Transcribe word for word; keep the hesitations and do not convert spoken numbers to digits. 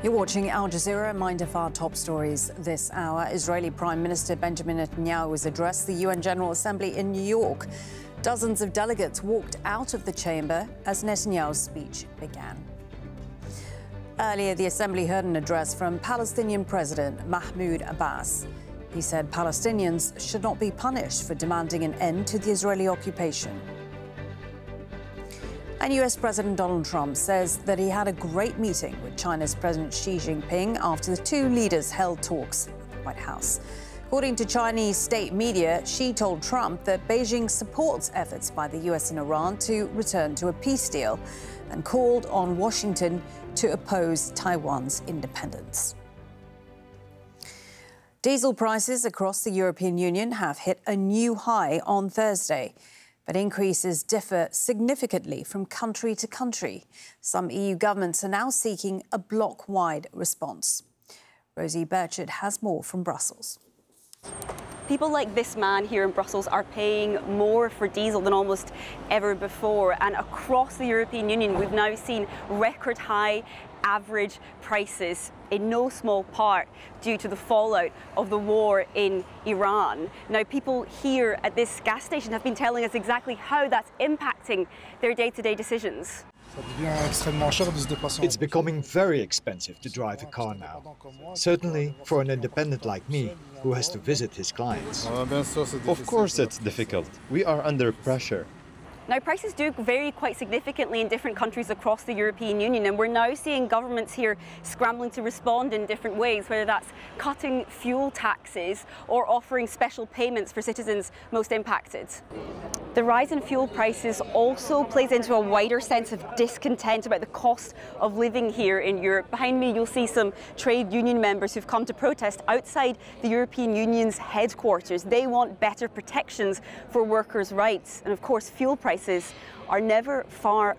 You're watching Al Jazeera. Mind of our top stories this hour. Israeli Prime Minister Benjamin Netanyahu has addressed the U N General Assembly in New York. Dozens of delegates walked out of the chamber as Netanyahu's speech began. Earlier, the Assembly heard an address from Palestinian President Mahmoud Abbas. He said Palestinians should not be punished for demanding an end to the Israeli occupation. And U S President Donald Trump says that he had a great meeting with China's President Xi Jinping after the two leaders held talks at the White House. According to Chinese state media, Xi told Trump that Beijing supports efforts by the U S and Iran to return to a peace deal and called on Washington to oppose Taiwan's independence. Diesel prices across the European Union have hit a new high on Thursday. But increases differ significantly from country to country. Some E U governments are now seeking a bloc-wide response. Rosie Burchard has more from Brussels. People like this man here in Brussels are paying more for diesel than almost ever before. And across the European Union, we've now seen record high average prices, in no small part due to the fallout of the war in Iran. Now, people here at this gas station have been telling us exactly how that's impacting their day-to-day decisions. It's becoming very expensive to drive a car now. Certainly for an independent like me, who has to visit his clients. Of course it's difficult. We are under pressure. Now, prices do vary quite significantly in different countries across the European Union, and we're now seeing governments here scrambling to respond in different ways, whether that's cutting fuel taxes or offering special payments for citizens most impacted. The rise in fuel prices also plays into a wider sense of discontent about the cost of living here in Europe. Behind me, you'll see some trade union members who've come to protest outside the European Union's headquarters. They want better protections for workers' rights. And of course, fuel prices are never far